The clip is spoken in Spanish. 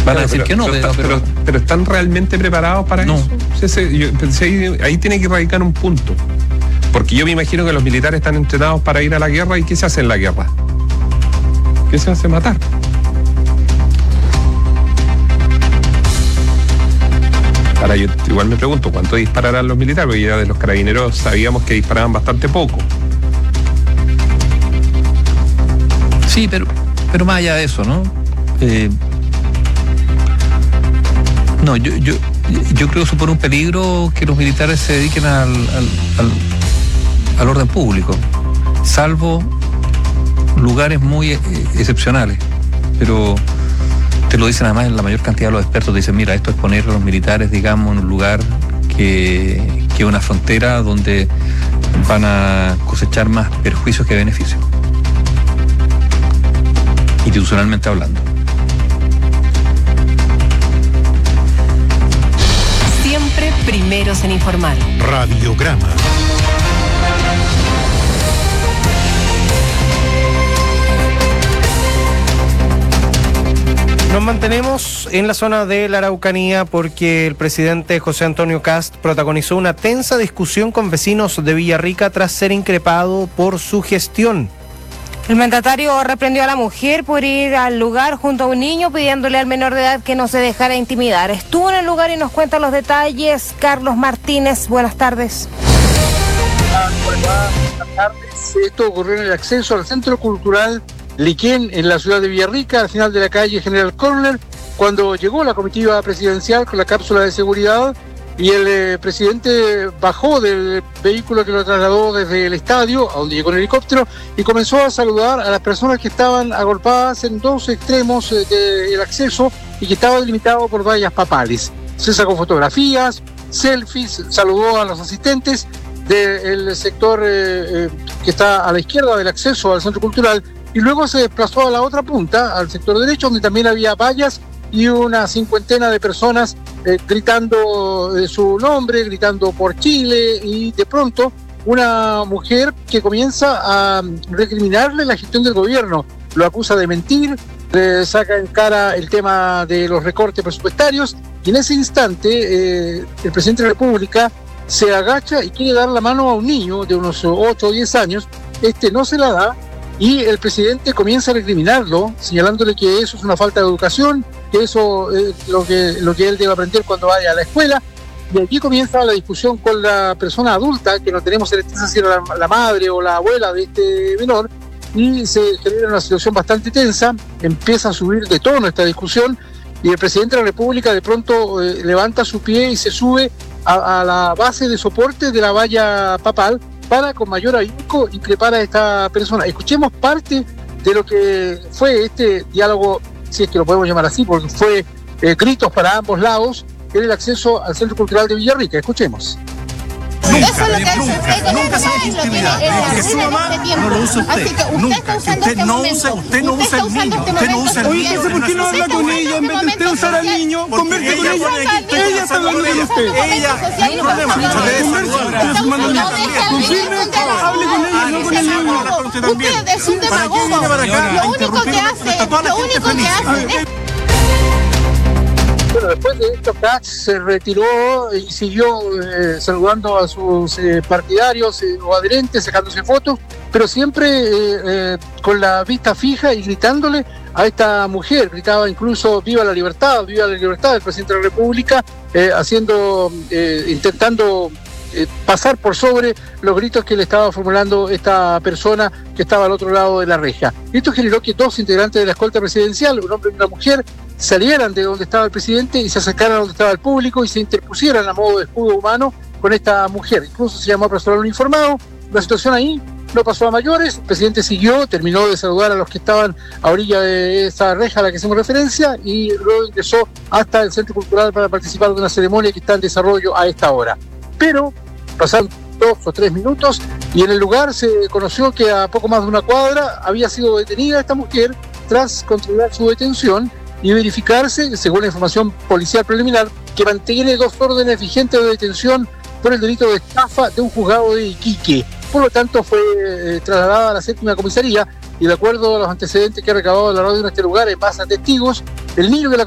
Van a decir que no, pero ¿están realmente preparados para eso? Yo pensé, ahí tiene que radicar un punto. Porque yo me imagino que los militares están entrenados para ir a la guerra. ¿Y qué se hace en la guerra? ¿Qué se hace? Matar. Ahora yo igual me pregunto, ¿cuánto dispararán los militares? Porque ya de los carabineros sabíamos que disparaban bastante poco. Sí, pero más allá de eso, ¿no? No, yo creo que supone un peligro que los militares se dediquen al orden público, salvo lugares muy excepcionales. Pero te lo dicen además en la mayor cantidad de los expertos, te dicen, mira, esto es poner a los militares, digamos, en un lugar que una frontera donde van a cosechar más perjuicios que beneficios, institucionalmente hablando. Siempre primeros en informar. Radiograma. Nos mantenemos en la zona de la Araucanía porque el presidente José Antonio Kast protagonizó una tensa discusión con vecinos de Villarrica tras ser increpado por su gestión. El mandatario reprendió a la mujer por ir al lugar junto a un niño pidiéndole al menor de edad que no se dejara intimidar. Estuvo en el lugar y nos cuenta los detalles Carlos Martínez. Buenas tardes. Buenas tardes. Esto ocurrió en el acceso al Centro Cultural Liquén en la ciudad de Villarrica, al final de la calle General Corner, cuando llegó la comitiva presidencial con la cápsula de seguridad y el presidente bajó del vehículo que lo trasladó desde el estadio, a donde llegó en helicóptero, y comenzó a saludar a las personas que estaban agolpadas en dos extremos del acceso y que estaba delimitado por vallas papales. Se sacó fotografías, selfies, saludó a los asistentes del sector que está a la izquierda del acceso al Centro Cultural, y luego se desplazó a la otra punta, al sector derecho, donde también había vallas y una cincuentena de personas gritando su nombre, gritando por Chile, y de pronto una mujer que comienza a recriminarle la gestión del gobierno, lo acusa de mentir, le saca en cara el tema de los recortes presupuestarios, y en ese instante el presidente de la República se agacha y quiere dar la mano a un niño de unos 8 o 10 años, no se la da, y el presidente comienza a recriminarlo, señalándole que eso es una falta de educación, que eso es lo que él debe aprender cuando vaya a la escuela. Y aquí comienza la discusión con la persona adulta, que no tenemos certeza si era la madre o la abuela de este menor, y se genera una situación bastante tensa, empieza a subir de tono esta discusión, y el presidente de la República de pronto levanta su pie y se sube a la base de soporte de la valla papal, para con mayor ahínco increpar a esta persona. Escuchemos parte de lo que fue este diálogo, si es que lo podemos llamar así, porque fue gritos para ambos lados en el acceso al Centro Cultural de Villarrica. Escuchemos. Nunca se le intimidad. Que su mamá no lo usa usted. Nunca. Usted no usa el niño. Usted no usa el niño. Oye, ¿por qué no habla con ella en vez de usted usar al niño? Converse con ella. Ella está hablando con usted. Ella, no hay problema. Confirme, hable con ella, no con el niño. Usted es un demagogo. Lo único que hace. Bueno, después de esto, Kast se retiró y siguió saludando a sus partidarios o adherentes, sacándose fotos, pero siempre con la vista fija y gritándole a esta mujer. Gritaba incluso viva la libertad del presidente de la República, intentando pasar por sobre los gritos que le estaba formulando esta persona que estaba al otro lado de la reja. Esto generó que dos integrantes de la escolta presidencial, un hombre y una mujer, salieran de donde estaba el presidente y se acercaran a donde estaba el público y se interpusieran a modo de escudo humano con esta mujer. Incluso se llamó a personal uniformado. La situación ahí no pasó a mayores. El presidente siguió, terminó de saludar a los que estaban a orilla de esa reja a la que hacemos referencia, y luego ingresó hasta el Centro Cultural para participar de una ceremonia que está en desarrollo a esta hora. Pero pasaron 2 o 3 minutos y en el lugar se conoció que a poco más de una cuadra había sido detenida esta mujer tras controlar su detención y verificarse, según la información policial preliminar, que mantiene 2 órdenes vigentes de detención por el delito de estafa de un juzgado de Iquique. Por lo tanto, fue trasladada a la 7ª comisaría y, de acuerdo a los antecedentes que ha recabado la radio en este lugar, en base a testigos, el niño que la